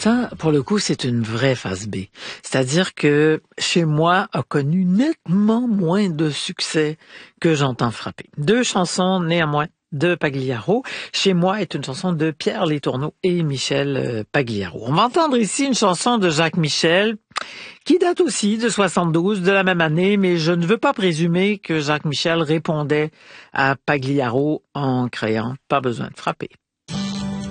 Ça, pour le coup, c'est une vraie phase B. C'est-à-dire que Chez moi a connu nettement moins de succès que J'entends frapper. 2 chansons néanmoins de Pagliaro. Chez moi est une chanson de Pierre Letourneau et Michel Pagliaro. On va entendre ici une chanson de Jacques Michel qui date aussi de 72, de la même année, mais je ne veux pas présumer que Jacques Michel répondait à Pagliaro en créant Pas besoin de frapper.